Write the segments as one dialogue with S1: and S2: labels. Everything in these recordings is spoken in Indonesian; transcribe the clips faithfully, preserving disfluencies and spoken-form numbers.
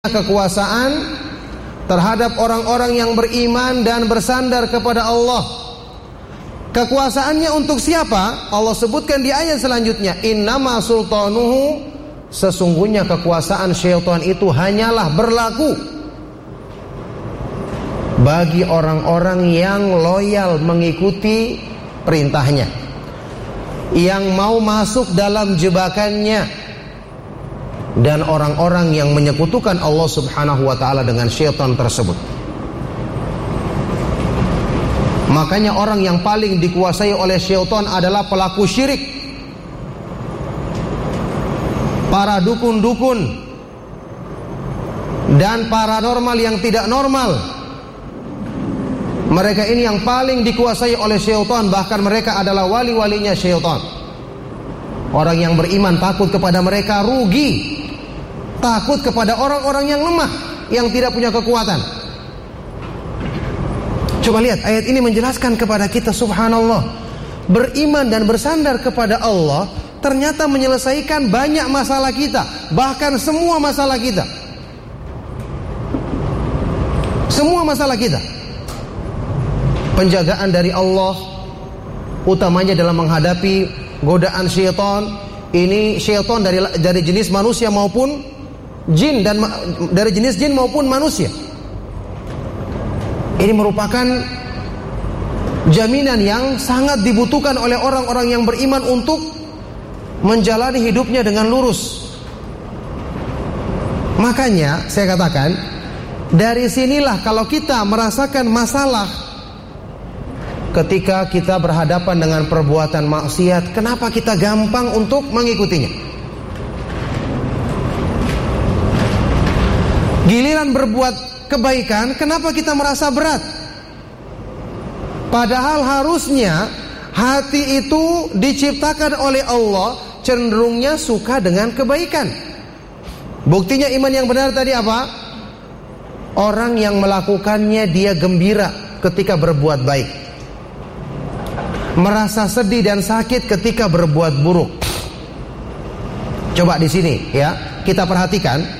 S1: kekuasaan terhadap orang-orang yang beriman dan bersandar kepada Allah. Kekuasaannya untuk siapa? Allah sebutkan di ayat selanjutnya, innama sultanuhu, sesungguhnya kekuasaan syaitan itu hanyalah berlaku bagi orang-orang yang loyal mengikuti perintahnya, yang mau masuk dalam jebakannya, dan orang-orang yang menyekutukan Allah subhanahu wa ta'ala dengan syaitan tersebut. Makanya orang yang paling dikuasai oleh syaitan adalah pelaku syirik, para dukun-dukun dan paranormal yang tidak normal. Mereka ini yang paling dikuasai oleh syaitan. Bahkan mereka adalah wali-walinya syaitan. Orang yang beriman takut kepada mereka rugi, takut kepada orang-orang yang lemah, yang tidak punya kekuatan. Coba lihat, ayat ini menjelaskan kepada kita, subhanallah, beriman dan bersandar kepada Allah ternyata menyelesaikan banyak masalah kita, bahkan semua masalah kita. Semua masalah kita. Penjagaan dari Allah, utamanya dalam menghadapi godaan syaitan. Ini syaitan dari dari jenis manusia maupun jin, dan dari jenis jin maupun manusia. Ini merupakan jaminan yang sangat dibutuhkan oleh orang-orang yang beriman untuk menjalani hidupnya dengan lurus. Makanya saya katakan, dari sinilah kalau kita merasakan masalah ketika kita berhadapan dengan perbuatan maksiat, kenapa kita gampang untuk mengikutinya? Giliran berbuat kebaikan, kenapa kita merasa berat? Padahal harusnya hati itu diciptakan oleh Allah cenderungnya suka dengan kebaikan. Buktinya iman yang benar tadi apa? Orang yang melakukannya dia gembira ketika berbuat baik, merasa sedih dan sakit ketika berbuat buruk. Coba di sini ya, kita perhatikan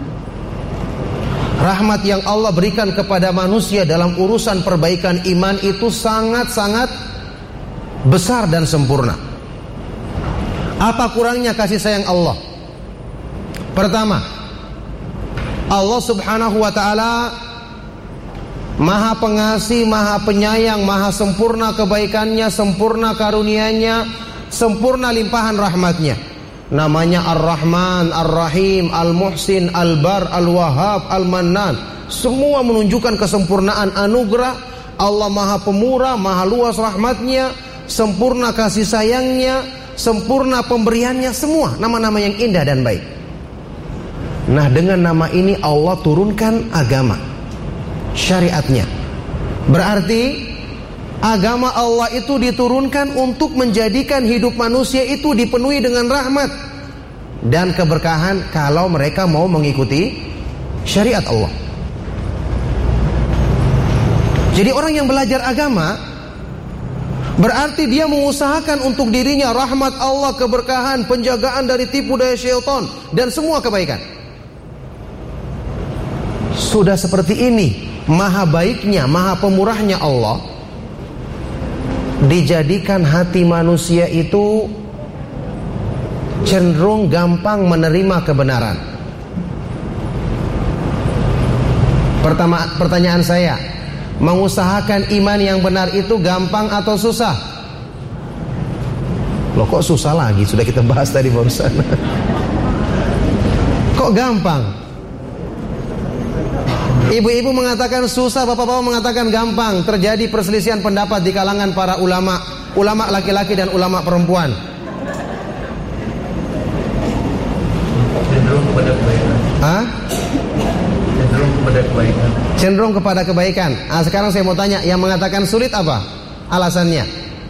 S1: rahmat yang Allah berikan kepada manusia dalam urusan perbaikan iman itu sangat-sangat besar dan sempurna. Apa kurangnya kasih sayang Allah? Pertama, Allah subhanahu wa ta'ala Maha pengasih, maha penyayang, maha sempurna kebaikannya, sempurna karunianya, sempurna limpahan rahmatnya. Namanya Ar-Rahman, Ar-Rahim, Al-Muhsin, Al-Bar, Al-Wahhab, Al-Mannan. Semua menunjukkan kesempurnaan anugerah. Allah maha pemurah, maha luas rahmatnya, sempurna kasih sayangnya, sempurna pemberiannya. Semua nama-nama yang indah dan baik. Nah, dengan nama ini Allah turunkan agama, syariatnya. Berarti agama Allah itu diturunkan untuk menjadikan hidup manusia itu dipenuhi dengan rahmat dan keberkahan kalau mereka mau mengikuti syariat Allah. Jadi orang yang belajar agama berarti dia mengusahakan untuk dirinya rahmat Allah, keberkahan, penjagaan dari tipu daya syaitan dan semua kebaikan. Sudah seperti ini maha baiknya, maha pemurahnya Allah, dijadikan hati manusia itu cenderung gampang menerima kebenaran. Pertama, pertanyaan saya, mengusahakan iman yang benar itu gampang atau susah? Loh, kok susah lagi? Sudah kita bahas tadi barusan. Kok gampang? Ibu-ibu mengatakan susah, bapak-bapak mengatakan gampang. Terjadi perselisihan pendapat di kalangan para ulama, ulama laki-laki dan ulama perempuan.
S2: Cenderung kepada kebaikan.
S1: Hah?
S2: Cenderung kepada kebaikan.
S1: Cenderung kepada kebaikan. Nah, sekarang saya mau tanya, yang mengatakan sulit apa alasannya?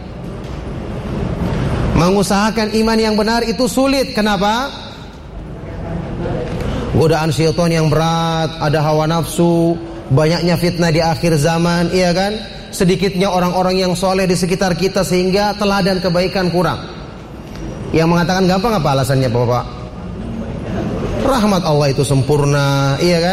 S1: Mengusahakan iman yang benar itu sulit. Kenapa? Godaan syaitan yang berat, ada hawa nafsu, banyaknya fitnah di akhir zaman, iya kan? Sedikitnya orang-orang yang soleh di sekitar kita sehingga teladan kebaikan kurang. Yang mengatakan gampang apa alasannya, Bapak? Rahmat Allah itu sempurna, iya kan?